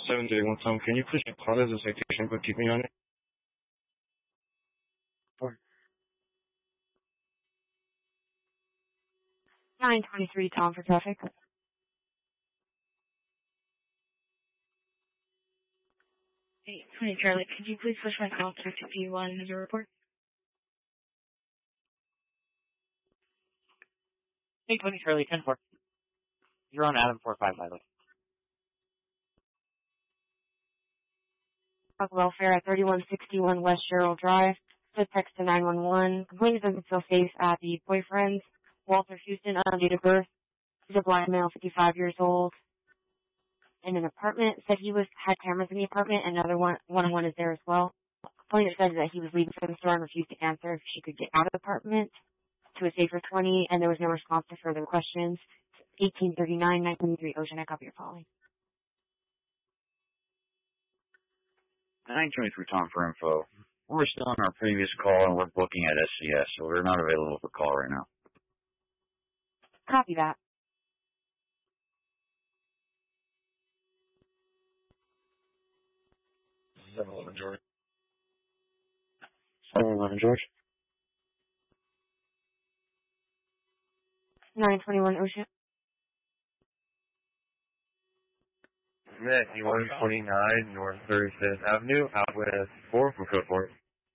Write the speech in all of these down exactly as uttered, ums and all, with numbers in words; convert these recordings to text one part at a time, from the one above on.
seven thirty-one, Tom. Can you please call as a citation but keep me on it? Four. nine twenty-three, Tom, for traffic. eight twenty, Charlie. Could you please push my call to P one as a report? eight twenty, Charlie, ten four. You're on Adam four five, Violet. Dog welfare at thirty-one sixty-one West Sherrill Drive. Just text to nine one one. Complaint doesn't feel safe at the boyfriend's. Walter Houston, uh, date of birth. He's a black male, fifty-five years old. In an apartment. Said he was had cameras in the apartment. Another one, one on one is there as well. Complainant said that he was leaving for the store and refused to answer if she could get out of the apartment to a safer twenty, and there was no response to further questions. eighteen thirty-nine, nine twenty-three Ocean. I copy your calling. nine twenty-three, Tom, for info. We're still on our previous call, and we're booking at S C S, so we're not available for call right now. Copy that. seven eleven, George. seven eleven, George. nine twenty-one Ocean. Met one twenty-nine North thirty-fifth Avenue, out with four from Cookport.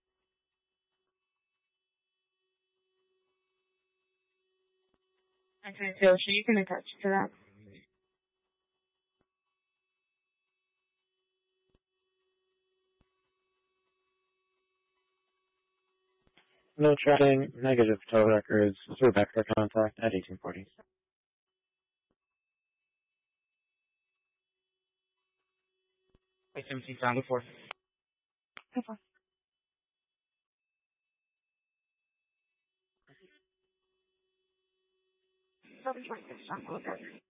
nine twenty-two Ocean. You can attach to that. No tracking, negative tow records. We're back for contact at eighteen forty. S M C Tango four. Go for it. seven twenty-six,